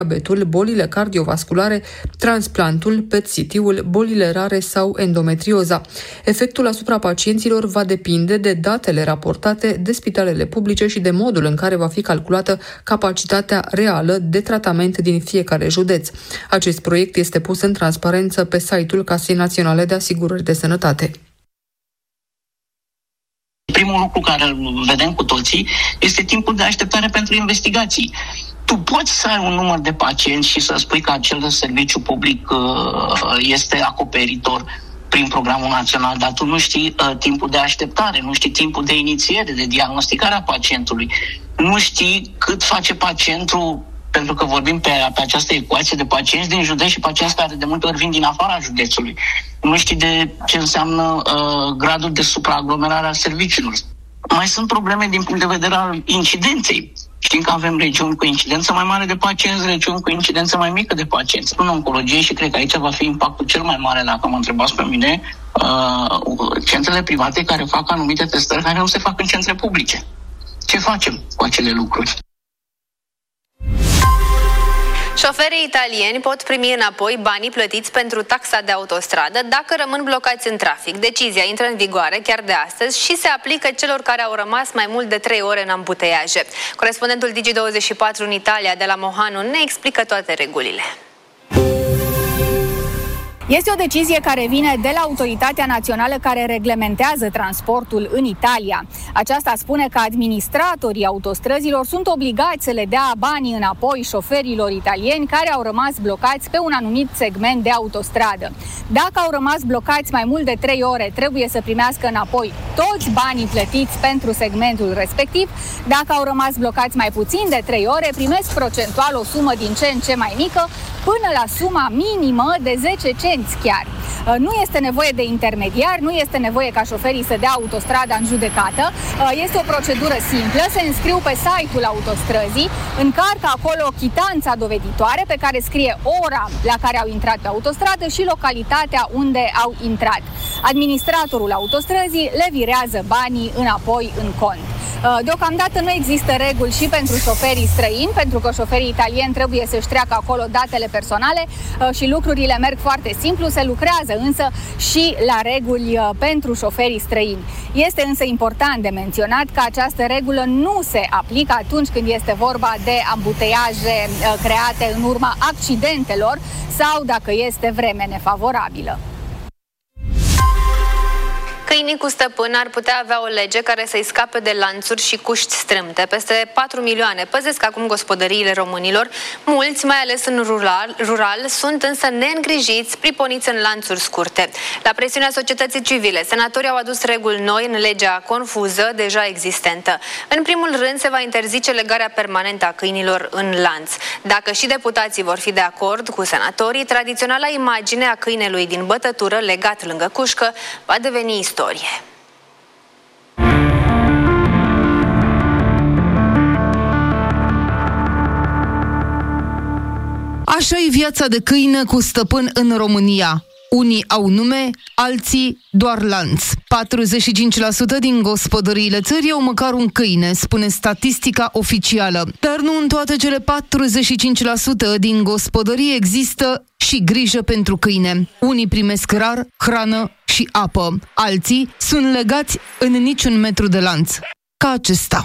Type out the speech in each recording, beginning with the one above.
diabetul, bolile cardiovasculare, transplantul, PET-CT-ul, bolile rare sau endometrioza. Efectul asupra pacienților va depinde de datele raportate de spitalele publice și de modul în care va fi calculată capacitatea reală de tratament din fiecare județ. Acest proiect este pus în transparență pe site-ul Casei Naționale de Asigurări de Sănătate. Primul lucru care îl vedem cu toții este timpul de așteptare pentru investigații. Tu poți să ai un număr de pacienți și să spui că acel serviciu public este acoperitor prin programul național, dar tu nu știi timpul de așteptare, nu știi timpul de inițiere, de diagnosticare a pacientului, nu știi cât face pacientul, pentru că vorbim pe această ecuație de pacienți din județ și pacienți care de multe ori vin din afara județului. Nu știi de ce înseamnă gradul de supraaglomerare a serviciilor. Mai sunt probleme din punct de vedere al incidenței. Știm că avem regiuni cu incidență mai mare de pacienți, regiuni cu incidență mai mică de pacienți. În oncologie, și cred că aici va fi impactul cel mai mare, dacă mă întrebați pe mine, centrele private care fac anumite testări care nu se fac în centre publice. Ce facem cu acele lucruri? Șoferii italieni pot primi înapoi banii plătiți pentru taxa de autostradă dacă rămân blocați în trafic. Decizia intră în vigoare chiar de astăzi și se aplică celor care au rămas mai mult de 3 ore în ambuteiaje. Corespondentul Digi24 în Italia de la Mohanu ne explică toate regulile. Este o decizie care vine de la Autoritatea Națională care reglementează transportul în Italia. Aceasta spune că administratorii autostrăzilor sunt obligați să le dea banii înapoi șoferilor italieni care au rămas blocați pe un anumit segment de autostradă. Dacă au rămas blocați mai mult de 3 ore, trebuie să primească înapoi toți banii plătiți pentru segmentul respectiv. Dacă au rămas blocați mai puțin de 3 ore, primesc procentual o sumă din ce în ce mai mică, până la suma minimă de 10 cenți chiar. Nu este nevoie de intermediar, nu este nevoie ca șoferii să dea autostrada în judecată. Este o procedură simplă, se înscriu pe site-ul autostrăzii, încarcă acolo chitanța doveditoare pe care scrie ora la care au intrat pe autostradă și localitatea unde au intrat. Administratorul autostrăzii le virează banii înapoi în cont. Deocamdată nu există reguli și pentru șoferii străini, pentru că șoferii italieni trebuie să-și treacă acolo datele personale și lucrurile merg foarte simplu, se lucrează însă și la reguli pentru șoferii străini. Este însă important de menționat că această regulă nu se aplică atunci când este vorba de ambuteiaje create în urma accidentelor sau dacă este vreme nefavorabilă. Câinii cu stăpân ar putea avea o lege care să-i scape de lanțuri și cuști strâmte. Peste 4 milioane păzesc acum gospodăriile românilor. Mulți, mai ales în rural, sunt însă neîngrijiți, priponiți în lanțuri scurte. La presiunea societății civile, senatorii au adus reguli noi în legea confuză deja existentă. În primul rând, se va interzice legarea permanentă a câinilor în lanț. Dacă și deputații vor fi de acord cu senatorii, tradiționala imagine a câinelui din bătătură legat lângă cușcă va deveni istorie. Așa e viața de câine cu stăpân în România. Unii au nume, alții doar lanț. 45% din gospodăriile țării au măcar un câine, spune statistica oficială. Dar nu în toate cele 45% din gospodării există și grijă pentru câine. Unii primesc rar hrană și apă. Alții sunt legați în niciun metru de lanț. Ca acesta.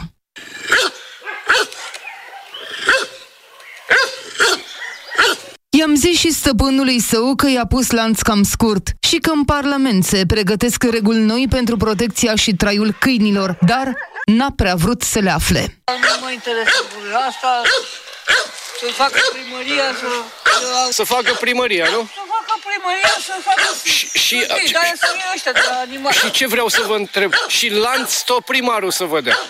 I-am zis și stăpânului său că i-a pus lanț cam scurt și că în Parlament se pregătesc reguli noi pentru protecția și traiul câinilor, dar n-a prea vrut să le afle. Nu mă interesează asta, să facă primăria, să facă primăria, nu? Să facă primăria, să facă... Și ce vreau să vă întreb? Și lanț tot primarul să vă dea.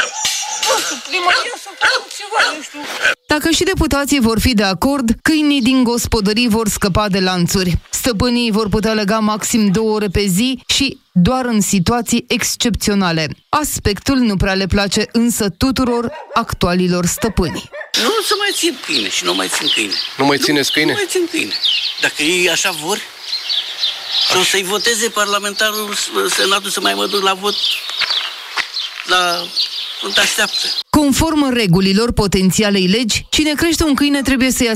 Dacă și deputații vor fi de acord, câinii din gospodării vor scăpa de lanțuri. Stăpânii vor putea lega maxim 2 ore pe zi și doar în situații excepționale. Aspectul nu prea le place însă tuturor actualilor stăpâni. Nu să mai țin câine și nu mai țin câine. Nu mai țineți câine? Nu mai țin câine. Dacă ei așa vor, o să-i voteze parlamentarul, senatul să mai mă duc la vot la... Așteaptă. Conform regulilor potențialei legi, cine crește un câine trebuie să ia